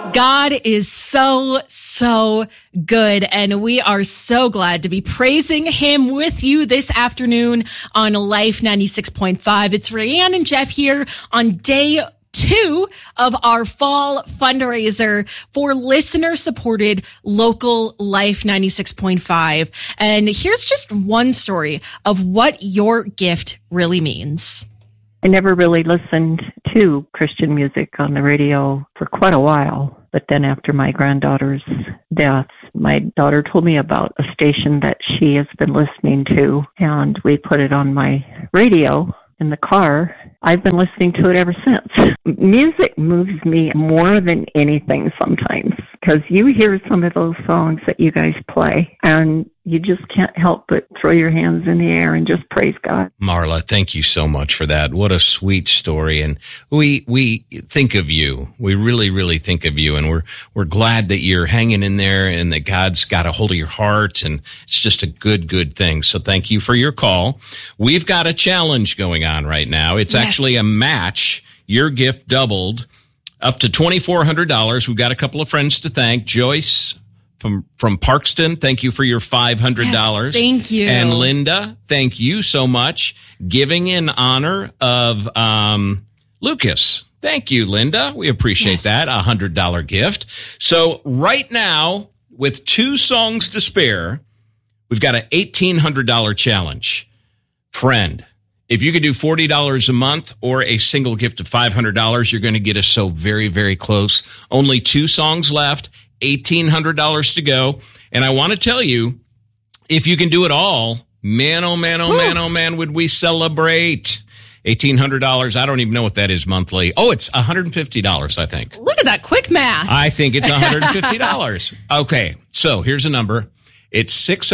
God is so, so good, and we are so glad to be praising him with you this afternoon on Life 96.5. It's Rayanne and Jeff here on day 2 of our fall fundraiser for listener-supported local Life 96.5. And here's just one story of what your gift really means. I never really listened to Christian music on the radio for quite a while. But then after my granddaughter's death, my daughter told me about a station that she has been listening to, and we put it on my radio in the car. I've been listening to it ever since. Music moves me more than anything sometimes, because you hear some of those songs that you guys play, and you just can't help but throw your hands in the air and just praise God. Marla, thank you so much for that. What a sweet story. And we think of you. We really, really think of you. And we're glad that you're hanging in there and that God's got a hold of your heart. And it's just a good thing. So thank you for your call. We've got a challenge going on right now. It's actually a match. Your gift doubled up to $2,400. We've got a couple of friends to thank. Joyce from Parkston, thank you for your $500. Yes, thank you. And Linda, thank you so much. Giving in honor of Lucas. Thank you, Linda. We appreciate that. $100 gift. So right now, with 2 songs to spare, we've got an $1,800 challenge. Friend, if you could do $40 a month or a single gift of $500, you're going to get us so very, very close. Only 2 songs left. $1,800 to go. And I want to tell you, if you can do it all, man, oh man, oh man, oh man, would we celebrate. $1,800. I don't even know what that is monthly. Oh, it's $150, I think. Look at that quick math. I think it's $150. Okay. So here's a number. It's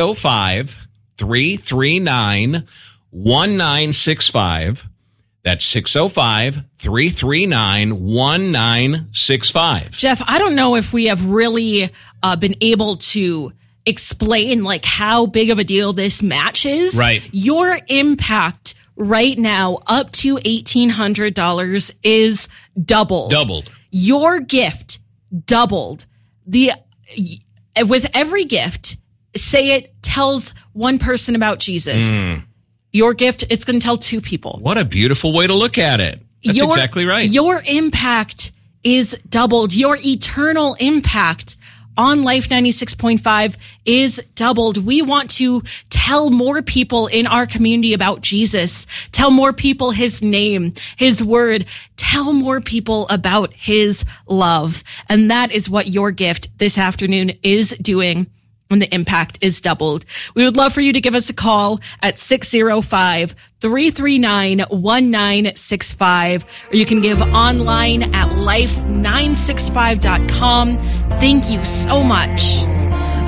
605-339-1965. That's 605-339-1965. Jeff, I don't know if we have really been able to explain like how big of a deal this match is. Right. Your impact right now up to $1,800 is doubled. Doubled. Your gift doubled. With every gift, say it tells one person about Jesus. Your gift, it's going to tell 2 people. What a beautiful way to look at it. That's exactly right. Your impact is doubled. Your eternal impact on Life 96.5 is doubled. We want to tell more people in our community about Jesus, tell more people his name, his word, tell more people about his love. And that is what your gift this afternoon is doing. When the impact is doubled. We would love for you to give us a call at 605-339-1965, or you can give online at life965.com. Thank you so much.